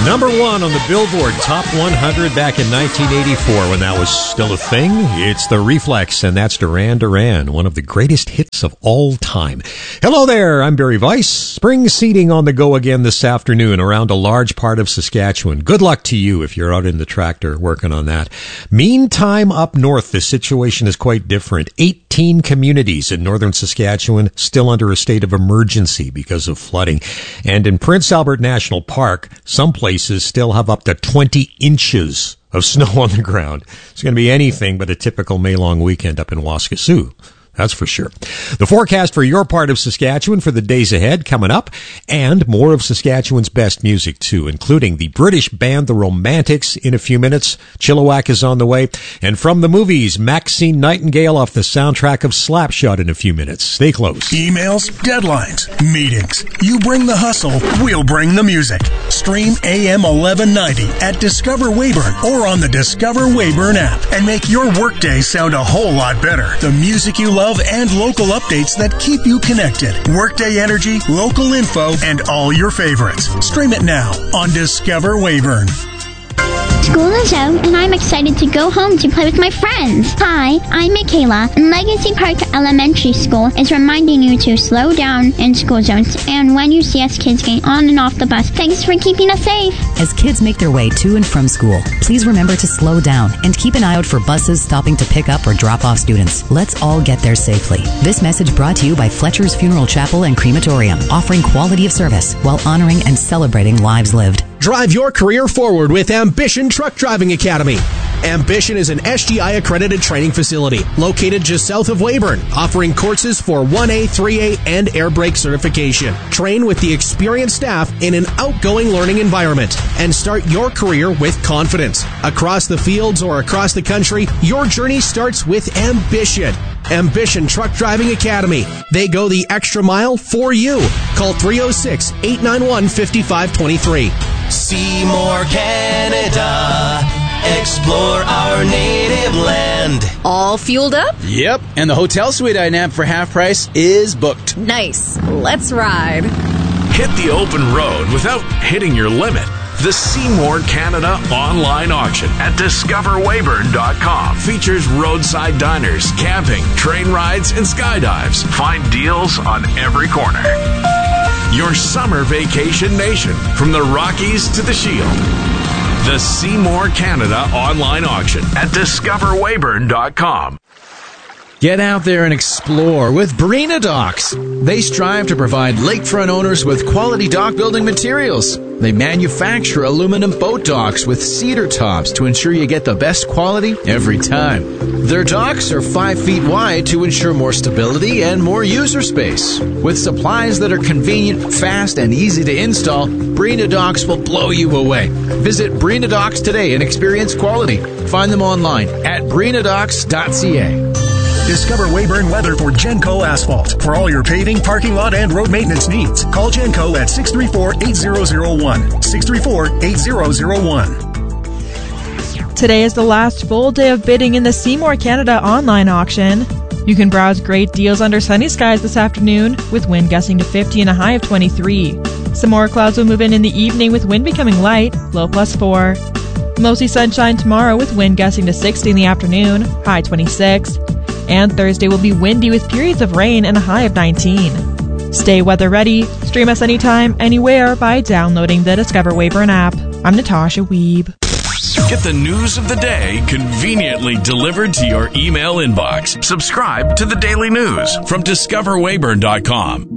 Number 1 on the Billboard Top 100 back in 1984 when that was still a thing. It's The Reflex, and that's Duran Duran, one of the greatest hits of all time. Hello there, I'm Barry Weiss. Spring seeding on the go again this afternoon around a large part of Saskatchewan. Good luck to you if you're out in the tractor working on that. Meantime, up north, the situation is quite different. 18 communities in northern Saskatchewan still under a state of emergency because of flooding. And in Prince Albert National Park, some places still have up to 20 inches of snow on the ground. It's going to be anything but a typical May-long weekend up in Waskesiu. That's for sure. The forecast for your part of Saskatchewan for the days ahead coming up, and more of Saskatchewan's best music too, including the British band The Romantics in a few minutes. Chilliwack is on the way. And from the movies, Maxine Nightingale off the soundtrack of Slapshot in a few minutes. Stay close. Emails, deadlines, meetings. You bring the hustle, we'll bring the music. Stream AM 1190 at Discover Weyburn or on the Discover Weyburn app and make your workday sound a whole lot better. The music you love and local updates that keep you connected. Workday energy, local info, and all your favorites. Stream it now on Discover Weyburn. School is out, and I'm excited to go home to play with my friends. Hi, I'm Michaela, and Legacy Park Elementary School is reminding you to slow down in school zones and when you see us kids getting on and off the bus. Thanks for keeping us safe. As kids make their way to and from school, please remember to slow down and keep an eye out for buses stopping to pick up or drop off students. Let's all get there safely. This message brought to you by Fletcher's Funeral Chapel and Crematorium, offering quality of service while honoring and celebrating lives lived. Drive your career forward with Ambition Truck Driving Academy. Ambition is an SGI accredited training facility located just south of Weyburn, offering courses for 1A, 3A, and air brake certification. Train with the experienced staff in an outgoing learning environment and start your career with confidence. Across the fields or across the country, your journey starts with Ambition. Ambition Truck Driving Academy. They go the extra mile for you. Call 306-891-5523. Seymour, Canada. Explore our native land. All fueled up? Yep, and the hotel suite I nabbed for half price is booked. Nice. Let's ride. Hit the open road without hitting your limit. The Seymour Canada online auction at discoverweyburn.com features roadside diners, camping, train rides, and skydives. Find deals on every corner. Your summer vacation nation, from the Rockies to the Shield. The Seymour Canada online auction at discoverweyburn.com. Get out there and explore with Barina Docks. They strive to provide lakefront owners with quality dock building materials. They manufacture aluminum boat docks with cedar tops to ensure you get the best quality every time. Their docks are 5 feet wide to ensure more stability and more user space. With supplies that are convenient, fast, and easy to install, Barina Docks will blow you away. Visit Barina Docks today and experience quality. Find them online at barinadocks.ca. Discover Weyburn weather for Genco Asphalt. For all your paving, parking lot, and road maintenance needs, call Genco at 634-8001. 634-8001. Today is the last full day of bidding in the Seymour Canada online auction. You can browse great deals under sunny skies this afternoon, with wind gusting to 50 and a high of 23. Some more clouds will move in the evening with wind becoming light, low +4. Mostly sunshine tomorrow with wind gusting to 60 in the afternoon, high 26. And Thursday will be windy with periods of rain and a high of 19. Stay weather ready. Stream us anytime, anywhere by downloading the Discover Weyburn app. I'm Natasha Wiebe. Get the news of the day conveniently delivered to your email inbox. Subscribe to the Daily News from discoverweyburn.com.